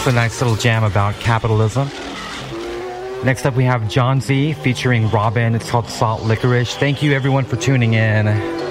a nice little jam about capitalism. Next up we have John Z featuring Robin. It's called Salt Licorice. Thank you everyone for tuning in.